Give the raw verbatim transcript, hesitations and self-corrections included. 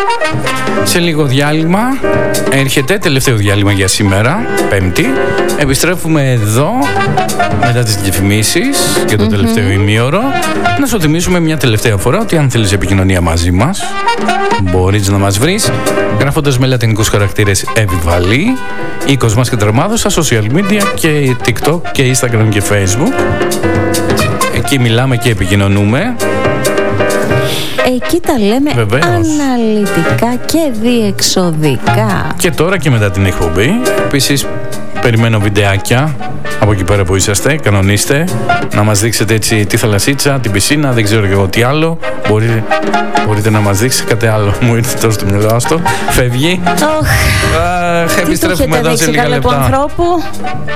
Σε λίγο διάλειμμα έρχεται, τελευταίο διάλειμμα για σήμερα, Πέμπτη. Επιστρέφουμε εδώ μετά τις διαφημίσεις για το mm-hmm. τελευταίο ημίωρο. Να σου θυμίσουμε μια τελευταία φορά ότι αν θέλεις επικοινωνία μαζί μας, μπορείς να μας βρεις γράφοντας με λατινικούς χαρακτήρες Εβιβαλή ή Κοσμάς και Τραμάδος στα social media και TikTok και Instagram και Facebook. Εκεί μιλάμε και επικοινωνούμε. Εκεί τα λέμε Βεβαίως. Αναλυτικά και διεξοδικά. Και τώρα και μετά την εκπομπή. Επίσης περιμένω βιντεάκια από εκεί πέρα που είσαστε. Κανονίστε να μας δείξετε έτσι τη θαλασσίτσα, την πισίνα, δεν ξέρω και εγώ τι άλλο. Μπορείτε, μπορείτε να μας δείξετε κάτι άλλο. Μου ήρθε τώρα στο μυαλό αυτό. Φεύγει. Oh. uh, Επιστρέφουμε εδώ σε λίγα λεπτά.